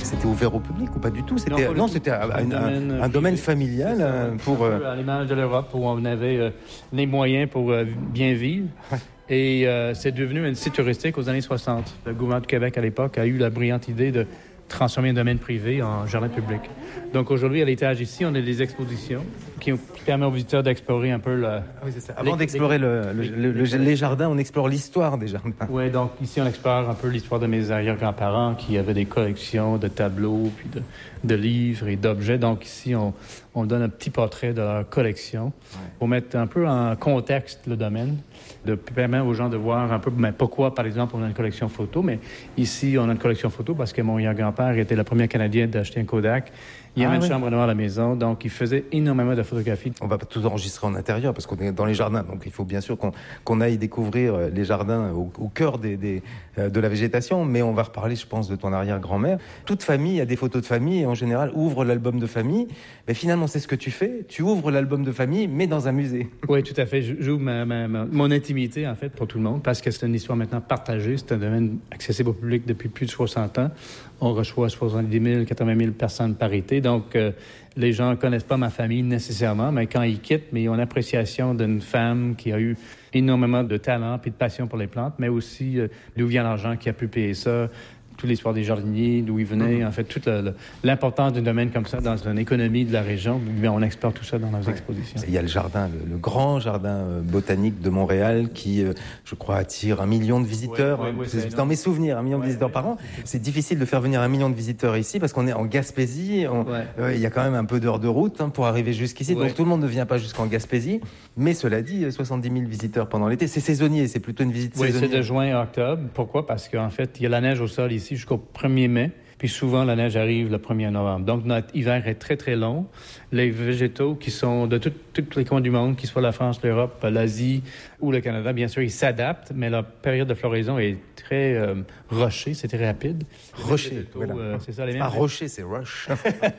c'était ouvert au public ou pas du tout? C'était un domaine familial pour... À l'image de l'Europe où on avait les moyens pour bien vivre. Et c'est devenu un site touristique aux années 60. Le gouvernement du Québec, à l'époque, a eu la brillante idée de transformer un domaine privé en jardin public. Donc aujourd'hui, à l'étage ici, on a des expositions qui permettent aux visiteurs d'explorer un peu Avant d'explorer les jardins, on explore l'histoire des jardins. Oui, donc ici, on explore un peu l'histoire de mes arrière-grands-parents qui avaient des collections de tableaux, puis de livres et d'objets. Donc ici, on donne un petit portrait de leur collection pour mettre un peu en contexte le domaine, de permettre aux gens de voir un peu pourquoi, par exemple, on a une collection photo. Mais ici, on a une collection photo parce que mon arrière-grand-père était le premier Canadien d'acheter un Kodak. Il y avait une chambre noire à la maison, donc il faisait énormément de photographies. On va pas tout enregistrer en intérieur parce qu'on est dans les jardins, donc il faut bien sûr qu'on aille découvrir les jardins au cœur de la végétation, mais on va reparler, je pense, de ton arrière-grand-mère. Toute famille a des photos de famille et en général ouvre l'album de famille. Mais finalement, c'est ce que tu fais. Tu ouvres l'album de famille, mais dans un musée. Oui, tout à fait. J'ouvre mon intimité, en fait, pour tout le monde, parce que c'est une histoire maintenant partagée. C'est un domaine accessible au public depuis plus de 60 ans. On reçoit 70 000, 80 000 personnes par été. Donc, les gens ne connaissent pas ma famille nécessairement, mais quand ils quittent, ils ont une appréciation d'une femme qui a eu énormément de talent et de passion pour les plantes, mais aussi d'où vient l'argent qui a pu payer ça, toute l'histoire des jardiniers, d'où ils venaient, en fait, toute l'importance d'un domaine comme ça dans une économie de la région. On explore tout ça dans nos expositions. Il y a le jardin, le grand jardin botanique de Montréal qui, je crois, attire 1 million de visiteurs. C'est dans mes souvenirs, 1 million de visiteurs par an. C'est difficile de faire venir 1 million de visiteurs ici parce qu'on est en Gaspésie. Il y a quand même un peu d'heures de route pour arriver jusqu'ici. Donc tout le monde ne vient pas jusqu'en Gaspésie. Mais cela dit, 70 000 visiteurs pendant l'été. C'est saisonnier, c'est plutôt une visite saisonnière. Oui, c'est de juin à octobre. Pourquoi? Parce qu'en fait, il y a la neige au sol ici jusqu'au 1er mai. Puis souvent, la neige arrive le 1er novembre. Donc, notre hiver est très, très long. Les végétaux qui sont de tous les coins du monde, qu'ils soient la France, l'Europe, l'Asie ou le Canada, bien sûr, ils s'adaptent, mais la période de floraison est très rushée, c'est très rapide. Rushée, voilà. C'est ça, les mêmes... Pas rocher, c'est rush.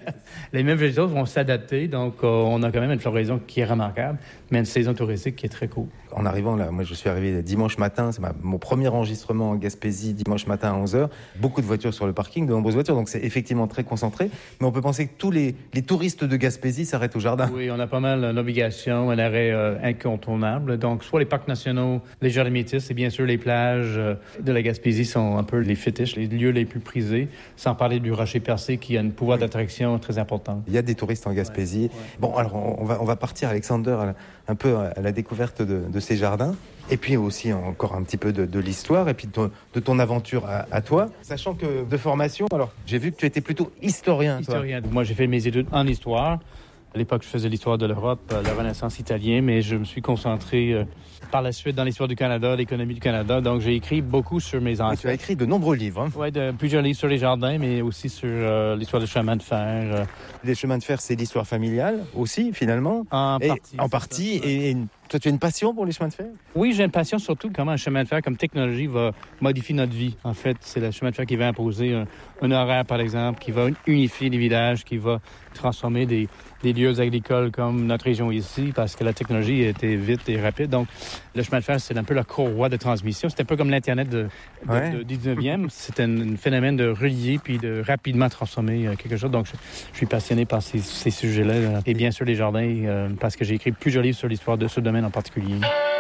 Les mêmes végétaux vont s'adapter, donc on a quand même une floraison qui est remarquable, mais une saison touristique qui est très cool. En arrivant là, moi je suis arrivé dimanche matin, c'est mon premier enregistrement en Gaspésie, dimanche matin à 11h. Beaucoup de voitures sur le parking, de nombreuses voitures, donc c'est effectivement très concentré. Mais on peut penser que tous les touristes de Gaspésie s'arrêtent au jardin. Oui, on a pas mal d'obligations, un arrêt incontournable. Donc, soit les parcs nationaux, les jardins métis et bien sûr les plages de la Gaspésie sont un peu les fétiches, les lieux les plus prisés, sans parler du Rocher Percé qui a un pouvoir d'attraction très important. Il y a des touristes en Gaspésie. Ouais. Bon, alors on va partir, Alexander, un peu à la découverte de ces jardins. Et puis aussi encore un petit peu de l'histoire et puis de ton aventure à toi. Sachant que de formation, alors j'ai vu que tu étais plutôt historien. Historien. Moi, j'ai fait mes études en histoire. À l'époque, je faisais l'histoire de l'Europe, la Renaissance italienne, mais je me suis concentré par la suite dans l'histoire du Canada, l'économie du Canada. Donc, j'ai écrit beaucoup sur mes ancêtres. Tu as écrit de nombreux livres. Oui, plusieurs livres sur les jardins, mais aussi sur l'histoire des chemins de fer. Les chemins de fer, c'est l'histoire familiale aussi, finalement. En partie. Et toi, tu as une passion pour les chemins de fer? Oui, j'ai une passion surtout comment un chemin de fer comme technologie va modifier notre vie. En fait, c'est le chemin de fer qui va imposer un horaire, par exemple, qui va unifier les villages, qui va transformer des lieux agricoles comme notre région ici, parce que la technologie était vite et rapide. Donc, le chemin de fer, c'est un peu la courroie de transmission. C'est un peu comme l'Internet du 19e. C'est un phénomène de relier puis de rapidement transformer quelque chose. Donc, je suis passionné par ces sujets-là. Et bien sûr, les jardins, parce que j'ai écrit plusieurs livres sur l'histoire de ce domaine en particulier.